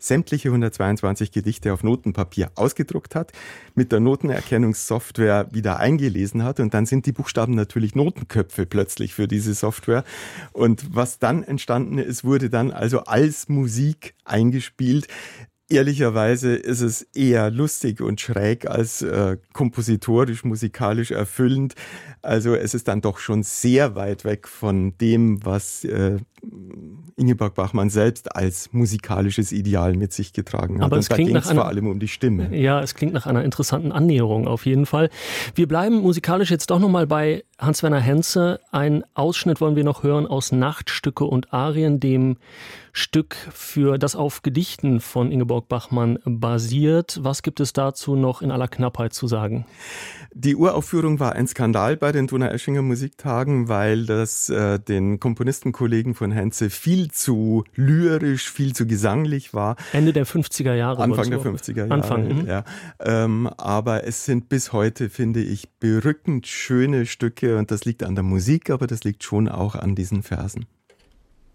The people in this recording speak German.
sämtliche 122 Gedichte auf Notenpapier ausgedruckt hat, mit der Notenerkennungssoftware wieder eingelesen hat und dann sind die Buchstaben natürlich Notenköpfe plötzlich für diese Software. Und was dann entstanden ist, wurde dann also als Musik eingespielt. Ehrlicherweise ist es eher lustig und schräg als kompositorisch, musikalisch erfüllend. Also es ist dann doch schon sehr weit weg von dem, was Ingeborg Bachmann selbst als musikalisches Ideal mit sich getragen hat. Aber es klingt nach vor allem um die Stimme. Ja, es klingt nach einer interessanten Annäherung auf jeden Fall. Wir bleiben musikalisch jetzt doch nochmal bei Hans-Werner Henze. Einen Ausschnitt wollen wir noch hören aus Nachtstücke und Arien, dem Stück, für das auf Gedichten von Ingeborg Bachmann basiert. Was gibt es dazu noch in aller Knappheit zu sagen? Die Uraufführung war ein Skandal bei den Donaueschinger Musiktagen, weil das den Komponistenkollegen von Henze viel zu lyrisch, viel zu gesanglich war. Ende der 50er Jahre. Anfang der 50er Jahre. Anfang. Ja. Aber es sind bis heute, finde ich, berückend schöne Stücke und das liegt an der Musik, aber das liegt schon auch an diesen Versen.